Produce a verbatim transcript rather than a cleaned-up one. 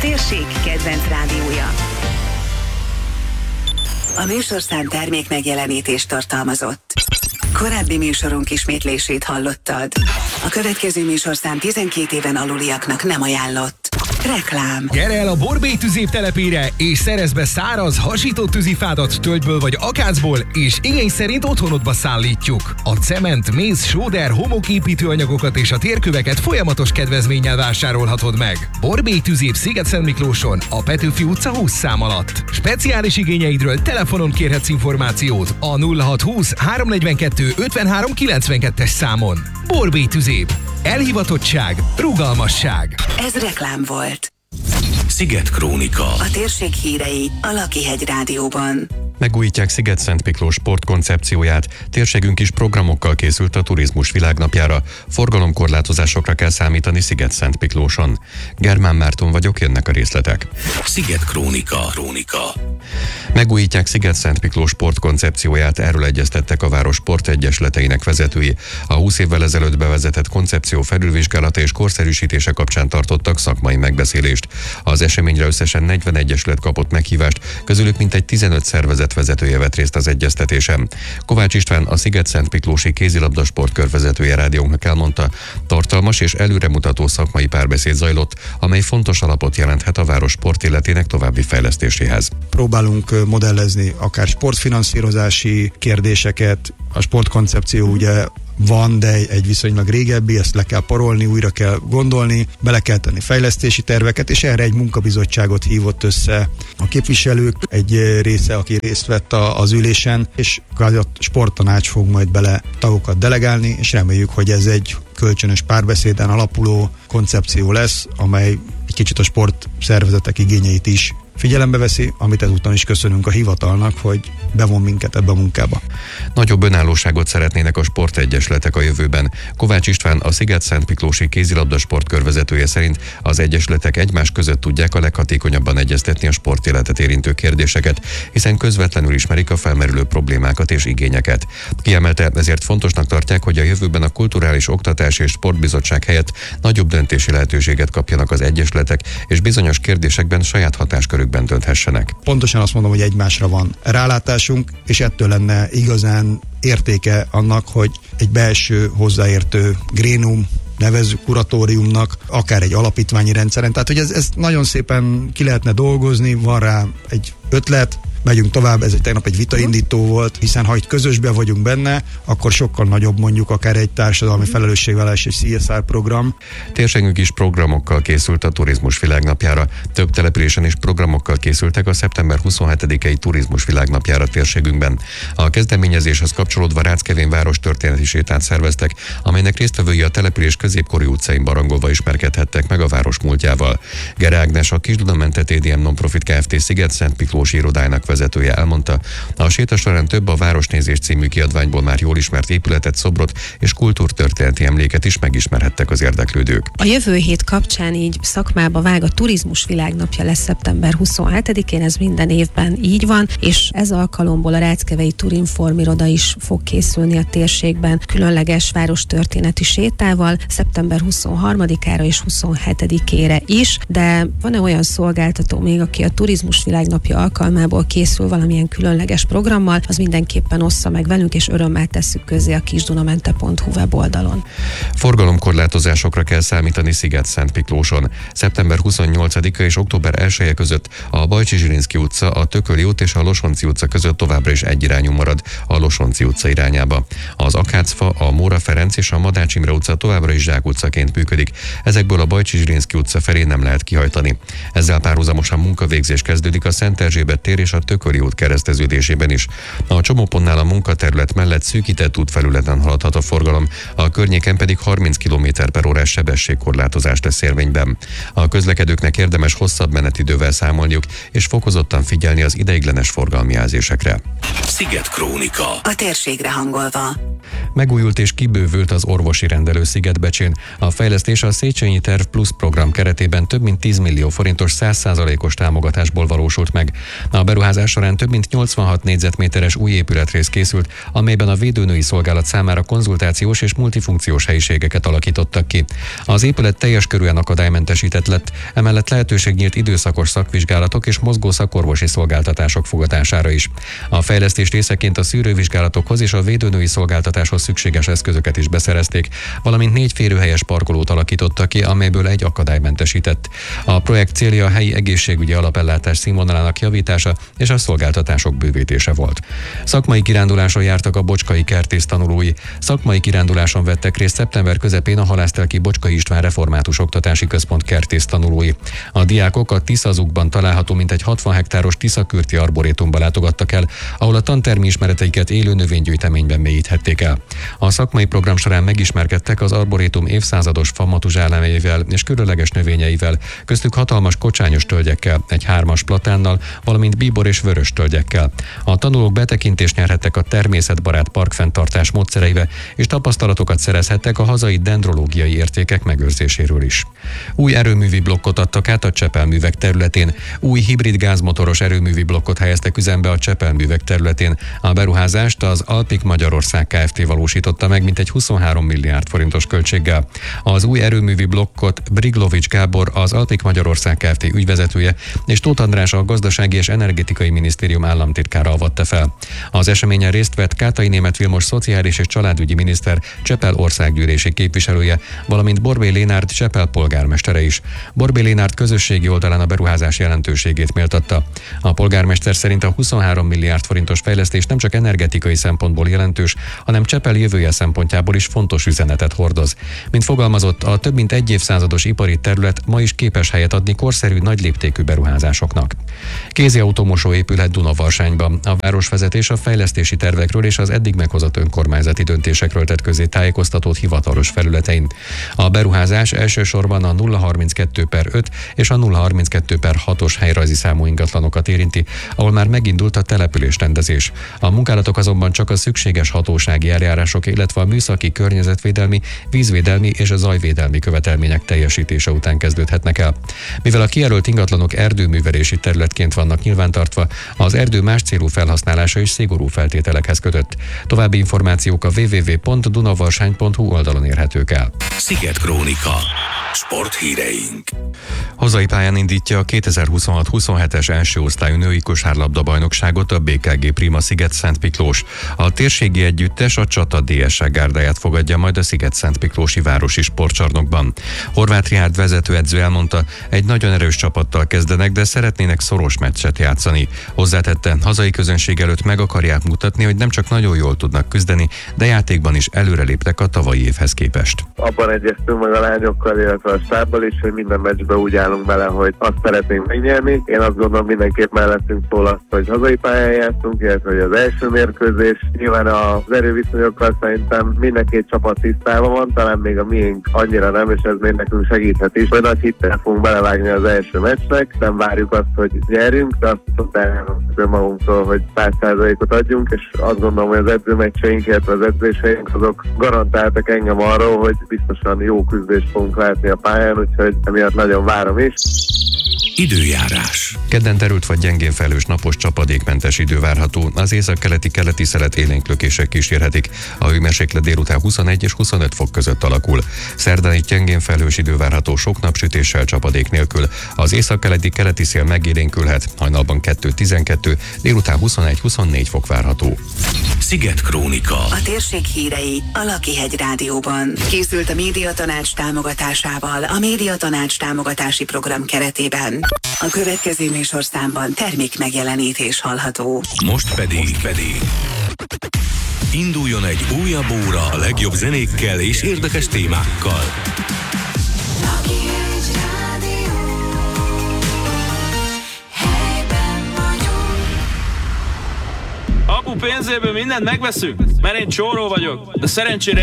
térség kedvenc rádiója. A műsorszám termék megjelenítést tartalmazott. Korábbi műsorunk ismétlését hallottad. A következő műsorszám tizenkét éven aluliaknak nem ajánlott. Reklám. Gyere el a Borbély tüzép telepére, és szerezd be száraz, hasított tűzifádat tölgyből vagy akácból, és igény szerint otthonodba szállítjuk. A cement, mész, sóder, homoképítőanyagokat és a térköveket folyamatos kedvezménnyel vásárolhatod meg. Borbély tüzép Sziget-Szentmiklóson, a Petőfi utca húsz szám alatt. Speciális igényeidről telefonon kérhetsz információt a nulla hat húsz háromnegyvenkettő ötvenhárom kilencvenkettes számon. Borbély tüzép. Elhivatottság, rugalmasság. Ez reklám volt. Sziget Krónika. A térség hírei a Lakihegy Rádióban. Megújítják Sziget-Szentmiklós sportkoncepcióját, térségünk is programokkal készült a turizmus világnapjára, forgalomkorlátozásokra kell számítani Sziget-Szentmiklóson. Germán Márton vagyok, jönnek a részletek. Sziget Krónika. Krónika. Megújítják Sziget-Szentmiklós sportkoncepcióját, erről egyeztettek a város sportegyesleteinek vezetői. A húsz évvel ezelőtt bevezetett koncepció felülvizsgálata és korszerűsítése kapcsán tartottak szakmai megbeszélést. Az eseményre összesen negyven egyesület kapott meghívást, közülük mintegy tizenöt szervezet vezetője vett részt az egyeztetésen. Kovács István, a Sziget-Szentmiklósi kézilabdasport körvezetője rádiónknak elmondta, tartalmas és előremutató szakmai párbeszéd zajlott, amely fontos alapot jelenthet a város sportéletének további fejlesztéséhez. Próbálunk modellezni akár sportfinanszírozási kérdéseket, a sportkoncepció ugye van, de egy viszonylag régebbi, ezt le kell parolni, újra kell gondolni, bele kell tenni fejlesztési terveket, és erre egy munkabizottságot hívott össze a képviselők, egy része, aki részt vett a, az ülésen, és a sporttanács fog majd bele tagokat delegálni, és reméljük, hogy ez egy kölcsönös párbeszéden alapuló koncepció lesz, amely egy kicsit a sportszervezetek igényeit is figyelembe veszi, amit ezúton is köszönünk a hivatalnak, hogy bevon minket ebbe a munkába. Nagyobb önállóságot szeretnének a sportegyesletek a jövőben. Kovács István, a Sziget-Szentmiklósi kézilabdasport körvezetője szerint az egyesületek egymás között tudják a leghatékonyabban egyeztetni a sportéletet érintő kérdéseket, hiszen közvetlenül ismerik a felmerülő problémákat és igényeket. Kiemelte, ezért fontosnak tartják, hogy a jövőben a Kulturális Oktatási és Sportbizottság helyett nagyobb döntési lehetőséget kapjanak az egyesületek, és bizonyos kérdésekben saját hatáskörükben dönthessenek. Pontosan azt mondom, hogy egymásra van rálátásunk, és ettől lenne igazán értéke annak, hogy egy belső hozzáértő grénum, nevezzük kuratóriumnak, akár egy alapítványi rendszeren. Tehát, hogy ez, ez nagyon szépen ki lehetne dolgozni, van rá egy ötlet, megyünk tovább, ez egy tegnap egy vitaindító volt, hiszen ha itt közösben vagyunk benne, akkor sokkal nagyobb mondjuk akár egy társadalmi felelősségvállalás, egy C S R program. Térségünk is programokkal készült a turizmus világnapjára. Több településen is programokkal készültek a szeptember huszonhetedikei turizmus világnapjára térségünkben. A kezdeményezéshez kapcsolódva Ráckevén város történeti sétát szerveztek, amelynek résztvevői a település középkori utcain barangolva ismerkedhettek meg a város múltjával. Gere Ágnes, a Kis-Dunamente T D M Nonprofit Kft. Sziget-Szentmiklósi irodájának vezetője elmondta, a séta során több a Városnézés című kiadványból már jól ismert épületet, szobrot és kultúrtörténeti emléket is megismerhettek az érdeklődők. A jövő hét kapcsán így szakmába vág a turizmus világnapja lesz szeptember huszonhetedikén, ez minden évben így van, és ez alkalomból a Ráckevei Turinform iroda is fog készülni a térségben különleges várostörténeti sétával szeptember huszonharmadikára és huszonhetedikére is, de van-e olyan szolgáltató még, aki a turizmus világnapja alkalmából készül valamilyen különleges programmal, az mindenképpen ossza meg velünk, és örömmel tesszük közzé a kisdunamente pont hu weboldalon. Forgalomkorlátozásokra kell számítani Sziget-Szentmiklóson. szeptember huszonnyolcadika és október elseje között a Bajcsy-Zsilinszky utca, a Tököli út és a Losonczy utca között továbbra is egyirányú marad a Losonczy utca irányába. Az Akácfa, a Móra Ferenc és a Madács Imre utca továbbra is zsákutcaként működik. Ezekből a Bajcsy-Zsilinszky utca felé nem lehet kihajtani. Ezzel párhuzamosan munkavégzés kezdődik a Szent Erzsébet tér és a Tököli út kereszteződésében is. A csomópontnál a munkaterület mellett szűkített útfelületen haladhat a forgalom, a környéken pedig harminc kilométer per órás sebességkorlátozás lesz érvényben. A közlekedőknek érdemes hosszabb menetidővel számolniuk és fokozottan figyelni az ideiglenes forgalmi jelzésekre. Sziget Krónika. A térségre hangolva. Megújult és kibővült az orvosi rendelő Szigetbecsén. A fejlesztés a Széchenyi Terv Plus program program keretében több mint tíz millió forintos száz százalékos támogatásból valósult meg. A beruházás során több mint nyolcvanhat négyzetméteres új épületrész készült, amelyben a védőnői szolgálat számára konzultációs és multifunkciós helyiségeket alakítottak ki. Az épület teljes körűen akadálymentesített lett, emellett lehetőség nyílt időszakos szakvizsgálatok és mozgó szakorvosi szolgáltatások fogadására is. A fejlesztés részeként a szűrővizsgálatokhoz és a védőnői szolgáltatáshoz szükséges eszközöket is beszerezték, valamint négy férőhelyes parkolót alakítottak ki, amelyből egy akadálymentesített. A projekt célja a helyi egészségügyi alapellátás színvonalának javítása és a szolgáltatások bővítése volt. Szakmai kiránduláson jártak a bocskai kertész tanulói. Szakmai kiránduláson vettek részt szeptember közepén a Halásztelki Bocskai István Református Oktatási Központ kertész tanulói. A diákok a Tiszazukban található mintegy hatvan hektáros Tiszakürti arborétumba látogattak el, ahol a tantermi ismereteiket élő növénygyűjteményben mélyíthették el. A szakmai program során megismerkedtek az arborétum évszázados famatuzsálemeivel és különleges növényeivel, köztük hatalmas kocsányos tölgyekkel, egy hármas platánnal, valamint bíbor és vörös tölgyekkel. A tanulók betekintést nyerhettek a természetbarát parkfenntartás módszereibe, és tapasztalatokat szerezhettek a hazai dendrológiai értékek megőrzéséről is. Új erőművi blokkot adtak át a Csepel-művek területén. Új hibrid gázmotoros erőművi blokkot helyeztek üzembe a Csepel-művek területén. A beruházást az Alpiq Magyarország Kft. Valósította meg mintegy huszonhárom milliárd forintos költséggel. Az új erőművi blokkot Briglovics Gábor, az Alpiq Magyarország Kft. Ügyvezetője, és Tóth András, a Gazdasági és Energetikai Minisztérium államtitkára avatta fel. Az eseményen részt vett Kátai Németh Vilmos szociális és családügyi miniszter, Csepel országgyűlési képviselője, valamint Borbély Lénárd Csepel polgármestere is. Borbély Lénárd közösségi oldalán a beruházás jelentőségét méltatta. A polgármester szerint a huszonhárom milliárd forintos fejlesztés nem csak energetikai szempontból jelentős, hanem Csepel jövője szempontjából is fontos üzenetet hordoz. Mint fogalmazott, a több mint egy évszázados ipari terület ma is képes helyet adni korszerű, nagyléptékű beruházásoknak. Kézi automosó épülhet Dunavarsányban. A városvezetés a fejlesztési tervekről és az eddig meghozott önkormányzati döntésekről tett közé tájékoztatót hivatalos felületein. A beruházás elsősorban a nulla harminckettő per öt és a nulla harminckettő per hatos helyrajzi számú ingatlanokat érinti, ahol már megindult a településrendezés. A munkálatok azonban csak a szükséges hatósági eljárások, illetve a műszaki, környezetvédelmi, vízvédelmi és a zajvédelmi követelmények teljesítése után kezdődhetnek el. Mivel a kijelölt ingatlanok erdőművelési területként vannak nyilvántartva, az erdő más célú felhasználása is szigorú feltételekhez kötött. További információk a double-u double-u double-u pont dunavarsány pont hu oldalon érhetők el. Sziget Krónika. Sporthíreink. Hazai pályán indítja a kétezer-huszonhat huszonhetes első osztályú női kosárlabda bajnokságot a bé ká gé Prima Sziget-Szent Miklós. A térségi együttes a Csata dé es é gárdáját fogadja majd a Sziget-Szent Miklósi városi sportcsarnokban. Horváth Rihárd vezetőedző elmondta, egy nagyon erős csapattal kezdenek, de szeretnének szoros meccset játszani. Hozzátette, hazai közönség előtt meg akarják mutatni, hogy nem csak nagyon jól tudnak küzdeni, de játékban is előreléptek a tavalyi évhez képest. Abban egyeztünk meg a lányokkal, illetve a stábbal is, hogy minden meccsbe úgy állunk bele, hogy azt szeretnénk megnyerni. Én azt gondolom, mindenképp mellettünk szól azt, hogy hazai pályán játszunk, illetve hogy az első mérkőzés. Nyilván az erőviszonyokkal szerintem minden két csapat tisztában van, talán még a miénk annyira nem, és ez még nekünk segíthet is, hogy nagy hittel fogunk belevágni az első meccsnek. Nem várjuk azt, hogy nyerjünk, de azt tudjuk magunktól, hogy száz százalékot adjunk, és azt gondolom, hogy az edzőmeccseink, illetve az edzéseink azok garantáltak engem arról, hogy biztosan jó küzdést fogunk látni a pályán, úgyhogy emiatt nagyon várom is. Időjárás. Kedden terült vagy gyengén felhős, napos, csapadékmentes idő várható. Az északkeleti keleti szelet élénk lökések kísérhetik. A hőmérséklet délután huszonegy és huszonöt fok között alakul. Szerdán itt gyengén felhős idő várható, sok napsütéssel, csapadék nélkül. Az északkeleti keleti szél megélénkülhet. Hajnalban kettő tizenkettő, délután huszonegy huszonnégy fok várható. Sziget Krónika. A térség hírei a Lakihegy Rádióban. Készült a Médiatanács támogatásával a Médiatanács támogatási program keretében. A következő műsorszámban termék megjelenítés hallható. Most pedig, Most pedig induljon egy újabb óra a legjobb zenékkel és érdekes témákkal. Apu pénzéből mindent megveszünk, mert én csóró vagyok, de szerencsére